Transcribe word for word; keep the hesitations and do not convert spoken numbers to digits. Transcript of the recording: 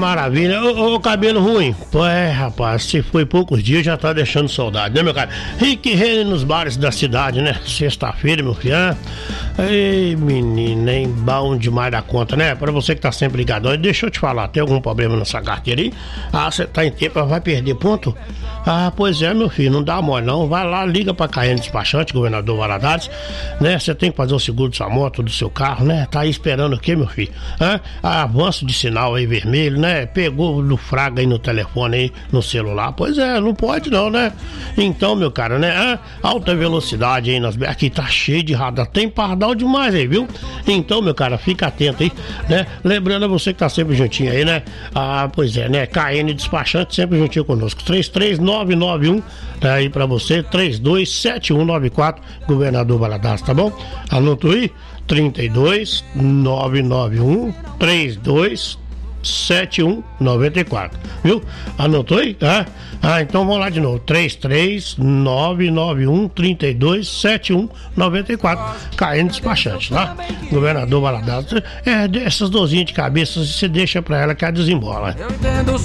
maravilha. Ô, ô, cabelo ruim. Pô, é, rapaz, se foi poucos dias já tá deixando saudade, né, meu cara? Rick Renner nos bares da cidade, né? Sexta-feira, meu filho. Ah, ei, menino, hein? Bom demais da conta, né? Pra você que tá sempre ligadão. Deixa eu te falar, tem algum problema nessa carteira aí? Ah, você tá em tempo, vai perder ponto? Ah, pois é, meu filho, não dá mole não. Vai lá, liga pra Caiane Despachante, governador Valadares, né? Você tem que fazer o seguro da sua moto, do seu carro, né? Tá aí esperando o quê, meu filho? Ah, avanço de sinal aí vermelho, né? Pegou no fraga aí no telefone aí, no celular. Pois é, não pode não, né? Então, meu cara, né? Ah, alta velocidade aí nas... Aqui tá cheio de radar, tem pardal demais aí, viu? Então, meu cara, fica atento aí, né? Lembrando a você que tá sempre juntinho aí, né? Ah, pois é, né? K N Despachante sempre juntinho conosco. três três nove nove um, tá aí pra você, três dois sete um nove quatro, governador Valadares, tá bom? Anotou aí? trinta e dois nove nove um três dois sete um nove quatro, viu? Anotou aí? Ah, ah, então vamos lá de novo, três três nove nove um três dois sete um nove quatro, K N Despachante, tá? Governador Valadares. É, essas dorzinhas de cabeça você deixa pra ela que ela desembola.